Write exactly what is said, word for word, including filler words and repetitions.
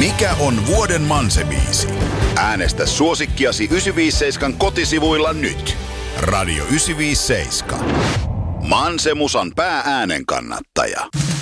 Mikä on vuoden Manse-biisi? Äänestä suosikkiasi yhdeksänsataaviisikymmentäseitsemän kotisivuilla nyt. Radio yhdeksänsataaviisikymmentäseitsemän. Manse-musan pää-äänen kannattaja.